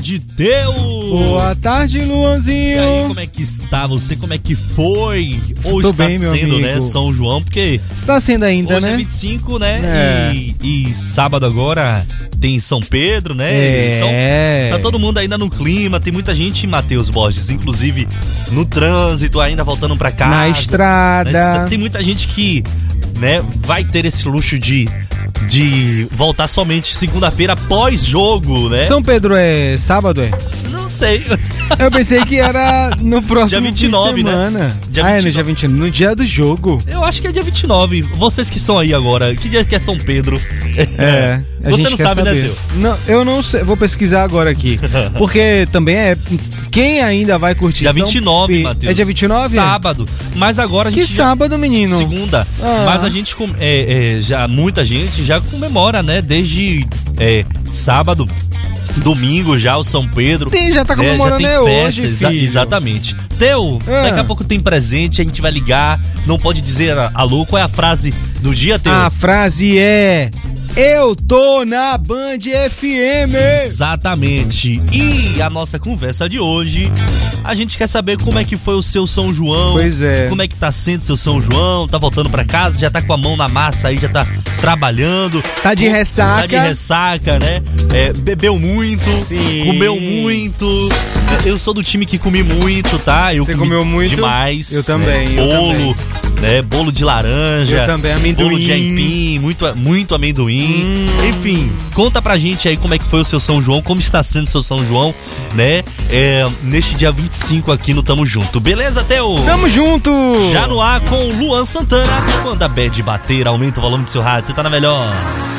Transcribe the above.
tarde, Teu! Boa tarde, Luanzinho! E aí, como é que está você? Como é que foi? Ou Tô está bem, meu sendo, amigo. né, São João? Porque Tá sendo ainda, hoje né? é 25, né? É. E sábado agora tem São Pedro, né? É. Então, tá todo mundo ainda no clima. Tem muita gente em Matheus Borges, inclusive no trânsito, ainda voltando pra casa. Na estrada. Tem muita gente que, né, vai ter esse luxo de voltar somente segunda-feira pós-jogo, né? São Pedro é sábado, é? Não sei. Eu pensei que era no próximo Dia 29, fim de semana. né? Dia É no 29. dia 29, no dia do jogo. Eu acho que é dia 29. Vocês que estão aí agora, que dia que é São Pedro? É. A Você gente não quer sabe, né, saber. Teu? Não, eu não sei, vou pesquisar agora aqui. Porque também quem ainda vai curtir Dia 29, Matheus. É dia 29? Sábado. Mas agora a gente Que sábado, menino? Segunda. Ah. Mas a gente, já muita gente já comemora, né? Desde sábado, domingo já, o São Pedro. Já tá comemorando já tem hoje, festa, filho. exatamente. Teu, daqui a pouco tem presente, a gente vai ligar. Não pode dizer alô, qual é a frase do dia, Teu? A frase é: eu tô na Band FM. Exatamente. E a nossa conversa de hoje, a gente quer saber como é que foi o seu São João. Pois é. Como é que tá sendo seu São João? Tá voltando pra casa, já tá com a mão na massa aí, já tá trabalhando. Tá de ressaca. Tá de ressaca, né? Bebeu muito, Sim. comeu muito. Eu sou do time que comi muito, tá? Eu Você comi comeu muito? demais. Eu também, né? eu Bolo, né? Bolo de laranja. Eu também, amendoim. Bolo de aipim, muito amendoim. Enfim, conta pra gente aí como é que foi o seu São João, como está sendo o seu São João, né? Neste dia 25 aqui no Tamo Junto. Beleza, Teu? Tamo junto! Já no ar com o Luan Santana. Quando a bad bater, aumenta o volume do seu rádio, você tá na melhor.